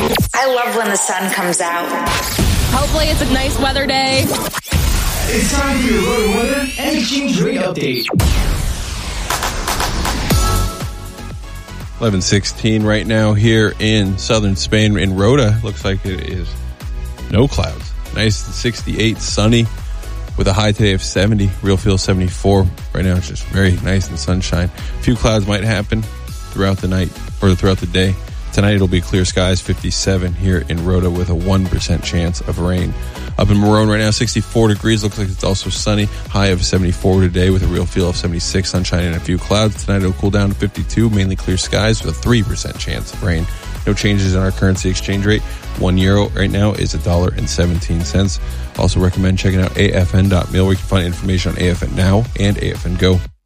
I love when the sun comes out. Hopefully it's a nice weather day. It's time for your road weather and exchange rate update. 11:16 right now here in southern Spain. In Rota, looks like it is no clouds. Nice and 68, sunny, with a high today of 70. Real feel 74. Right now it's just very nice and sunshine. A few clouds might happen throughout the night or throughout the day. Tonight it'll be clear skies, 57 here in Rota with a 1% chance of rain. Up in Morone right now, 64 degrees. Looks like it's also sunny. High of 74 today with a real feel of 76. Sunshine and a few clouds. Tonight it'll cool down to 52. Mainly clear skies with a 3% chance of rain. No changes in our currency exchange rate. €1 right now is $1.17. Also recommend checking out afn.mil where you can find information on AFN Now and AFN Go.